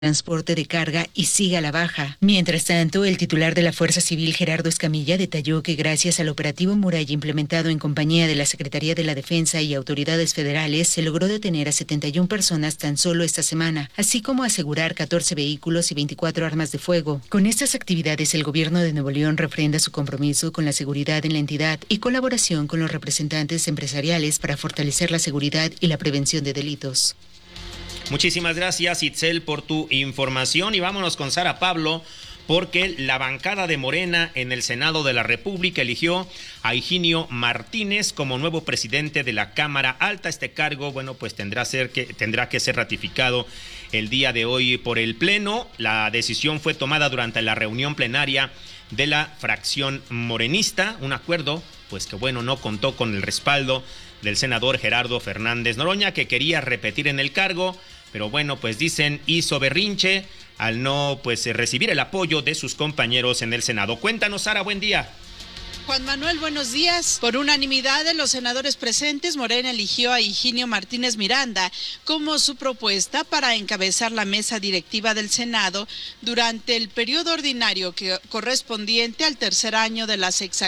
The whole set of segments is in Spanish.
transporte de carga y siga a la baja. Mientras tanto, el titular de la Fuerza Civil, Gerardo Escamilla, detalló que gracias al operativo Muralla implementado en compañía de la Secretaría de la Defensa y autoridades federales, se logró detener a 71 personas tan solo esta semana, así como asegurar 14 vehículos y 24 armas de fuego. Con estas actividades, el gobierno de Nuevo León refrenda su compromiso con la seguridad en la entidad y colaboración con los representantes empresariales para fortalecer la seguridad y la prevención de delitos. Muchísimas gracias, Itzel, por tu información, y vámonos con Sara Pablo, porque la bancada de Morena en el Senado de la República eligió a Higinio Martínez como nuevo presidente de la Cámara Alta. Este cargo, bueno, pues tendrá que ser ratificado el día de hoy por el Pleno. La decisión fue tomada durante la reunión plenaria de la fracción morenista, un acuerdo, pues que bueno, no contó con el respaldo del senador Gerardo Fernández Noroña, que quería repetir en el cargo, pero bueno, pues dicen hizo berrinche al no recibir el apoyo de sus compañeros en el Senado. Cuéntanos, Sara, buen día. Juan Manuel, buenos días. Por unanimidad de los senadores presentes, Morena eligió a Higinio Martínez Miranda como su propuesta para encabezar la mesa directiva del Senado durante el periodo ordinario correspondiente al tercer año de la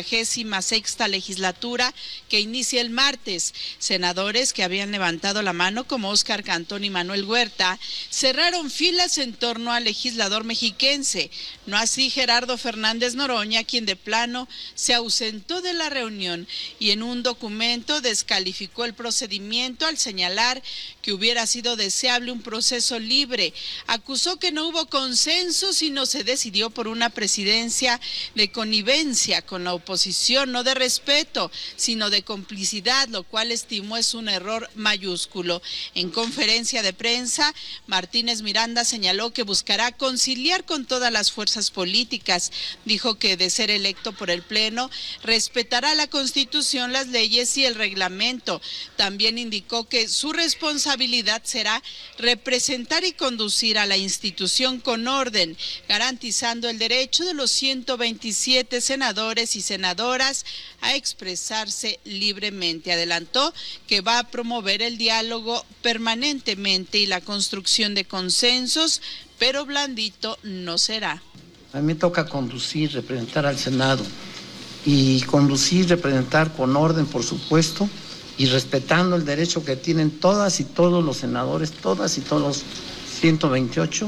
66ª legislatura que inicia el martes. Senadores que habían levantado la mano, como Óscar Cantón y Manuel Huerta, cerraron filas en torno al legislador mexiquense. No así Gerardo Fernández Noroña, quien de plano se ausentó de la reunión y en un documento descalificó el procedimiento al señalar que hubiera sido deseable un proceso libre. Acusó que no hubo consenso, sino se decidió por una presidencia de connivencia con la oposición, no de respeto, sino de complicidad, lo cual estimó es un error mayúsculo. En conferencia de prensa, Martínez Miranda señaló que buscará conciliar con todas las fuerzas políticas. Dijo que de ser electo por el Pleno, respetará la Constitución, las leyes y el reglamento. También indicó que su responsabilidad será representar y conducir a la institución con orden, garantizando el derecho de los 127 senadores y senadoras a expresarse libremente. Adelantó que va a promover el diálogo permanentemente y la construcción de consensos, pero blandito no será. A mí me toca conducir, representar al Senado. Y conducir, representar con orden, por supuesto, y respetando el derecho que tienen todas y todos los senadores, todas y todos los 128,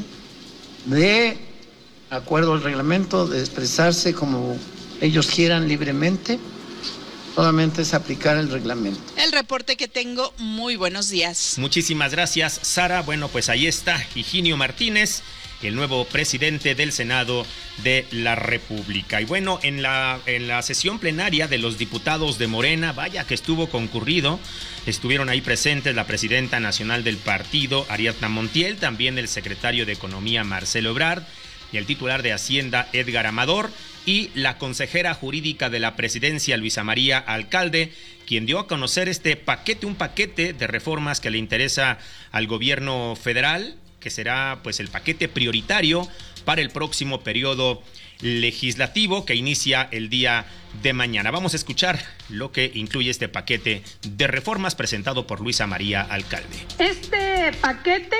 de acuerdo al reglamento, de expresarse como ellos quieran libremente. Solamente es aplicar el reglamento. El reporte que tengo, muy buenos días. Muchísimas gracias, Sara. Bueno, pues ahí está Higinio Martínez, el nuevo presidente del Senado de la República. Y bueno, en la sesión plenaria de los diputados de Morena, vaya que estuvo concurrido, estuvieron ahí presentes la presidenta nacional del partido, Ariadna Montiel, también el secretario de Economía, Marcelo Ebrard, y el titular de Hacienda, Edgar Amador, y la consejera jurídica de la presidencia, Luisa María Alcalde, quien dio a conocer un paquete de reformas que le interesa al gobierno federal, que será el paquete prioritario para el próximo periodo legislativo que inicia el día de mañana. Vamos a escuchar lo que incluye este paquete de reformas presentado por Luisa María Alcalde. Este paquete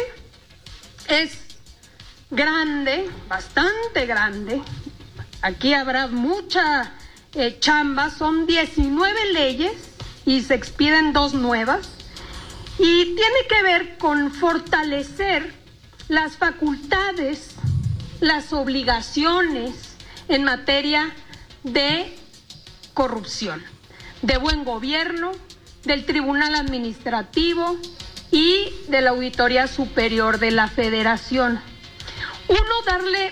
es grande, bastante grande. Aquí habrá mucha chamba. Son 19 leyes y se expiden 2 nuevas. Y tiene que ver con fortalecer las facultades, las obligaciones en materia de corrupción, de buen gobierno, del Tribunal Administrativo y de la Auditoría Superior de la Federación. Uno, darle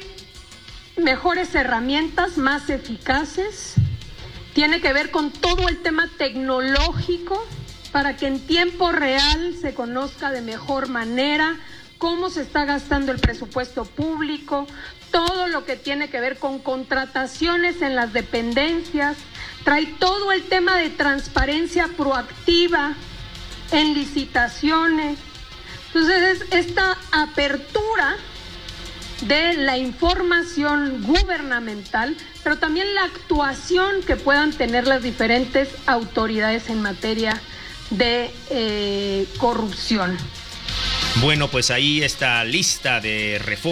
mejores herramientas, más eficaces. Tiene que ver con todo el tema tecnológico para que en tiempo real se conozca de mejor manera cómo se está gastando el presupuesto público, todo lo que tiene que ver con contrataciones en las dependencias, trae todo el tema de transparencia proactiva en licitaciones. Entonces, esta apertura de la información gubernamental, pero también la actuación que puedan tener las diferentes autoridades en materia de corrupción. Bueno, pues ahí está lista de reformas